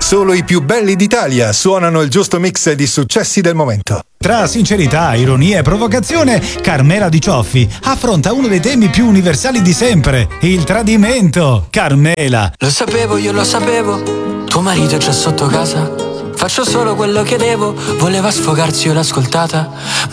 Solo i più belli d'Italia suonano il giusto mix di successi del momento. Tra sincerità, ironia e provocazione, Carmela Di Cioffi affronta uno dei temi più universali di sempre, il tradimento. Carmela. Lo sapevo, io lo sapevo, tuo marito è già sotto casa. Faccio solo quello che devo, voleva sfogarsi, io l'ho ascoltata.